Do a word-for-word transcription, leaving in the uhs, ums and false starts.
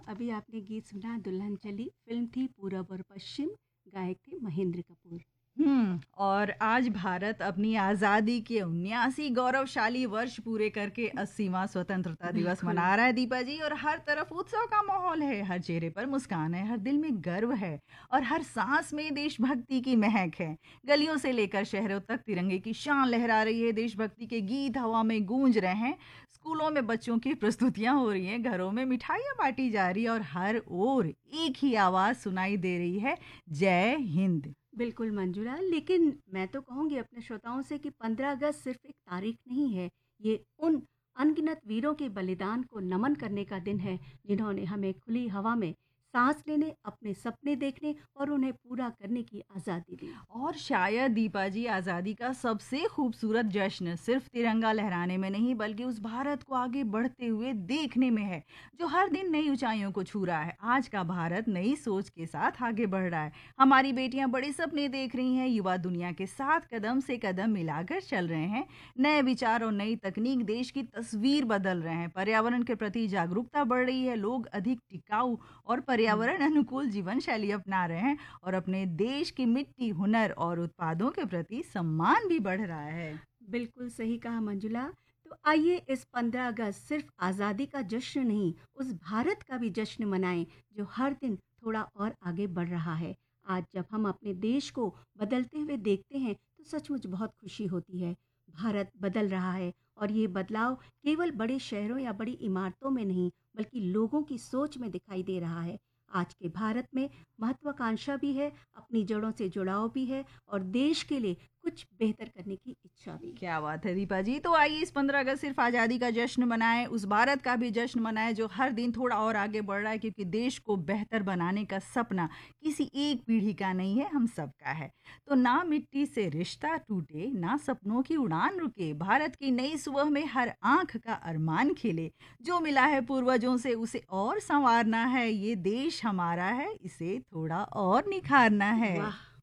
अभी आपने गीत सुना दुल्हन चली, फिल्म थी पूरब और पश्चिम, गायक थे महेंद्र कपूर। हुँ, और आज भारत अपनी आज़ादी के उन्यासी गौरवशाली वर्ष पूरे करके अस्सीवां स्वतंत्रता दिवस बिल्कुल। मना रहा है दीपा जी। और हर तरफ उत्सव का माहौल है, हर चेहरे पर मुस्कान है, हर दिल में गर्व है और हर सांस में देशभक्ति की महक है। गलियों से लेकर शहरों तक तिरंगे की शान लहरा रही है, देशभक्ति के गीत हवा में गूंज रहे हैं, स्कूलों में बच्चों की प्रस्तुतियां हो रही हैं, घरों में मिठाइयां बांटी जा रही है और हर ओर एक ही आवाज़ सुनाई दे रही है, जय हिंद। बिल्कुल मंजूरा, लेकिन मैं तो कहूँगी अपने श्रोताओं से कि पंद्रह अगस्त सिर्फ एक तारीख नहीं है, ये उन अनगिनत वीरों के बलिदान को नमन करने का दिन है, जिन्होंने हमें खुली हवा में सांस लेने, अपने सपने देखने और उन्हें पूरा करने की आज़ादी दी। और शायद दीपा जी, आज़ादी का सबसे खूबसूरत जश्न सिर्फ तिरंगा लहराने में नहीं बल्कि उस भारत को आगे बढ़ते हुए देखने में है, जो हर दिन नई ऊंचाइयों को छू रहा है। आज का भारत नई सोच के साथ आगे बढ़ रहा है। हमारी बेटियां बड़े सपने देख रही हैं, युवा दुनिया के साथ कदम से कदम मिलाकर चल रहे हैं। नए विचार और नई तकनीक देश की तस्वीर बदल रहे हैं। पर्यावरण के प्रति जागरूकता बढ़ रही है, लोग अधिक टिकाऊ और हुँ। पर्यावरण अनुकूल जीवन शैली अपना रहे हैं और अपने देश की मिट्टी, हुनर और उत्पादों के प्रति सम्मान भी बढ़ रहा है। बिल्कुल सही कहा मंजुला। तो आइए इस पंद्रह अगस्त सिर्फ आज़ादी का जश्न नहीं, उस भारत का भी जश्न मनाएं जो हर दिन थोड़ा और आगे बढ़ रहा है। आज जब हम अपने देश को बदलते हुए देखते हैं तो सचमुच बहुत खुशी होती है। भारत बदल रहा है और ये बदलाव केवल बड़े शहरों या बड़ी इमारतों में नहीं बल्कि लोगों की सोच में दिखाई दे रहा है। आज के भारत में महत्वाकांक्षा भी है, अपनी जड़ों से जुड़ाव भी है और देश के लिए कुछ बेहतर करने की इच्छा भी। क्या बात है दीपा जी। तो आइए इस पंद्रह अगस्त सिर्फ आज़ादी का जश्न मनाएं, उस भारत का भी जश्न मनाएं जो हर दिन थोड़ा और आगे बढ़ रहा है, क्योंकि देश को बेहतर बनाने का सपना किसी एक पीढ़ी का नहीं है, हम सबका है। तो ना मिट्टी से रिश्ता टूटे, ना सपनों की उड़ान रुके, भारत की नई सुबह में हर आंख का अरमान खिले। जो मिला है पूर्वजों से उसे और संवारना है, ये देश हमारा है, इसे थोड़ा और निखारना है। वाह!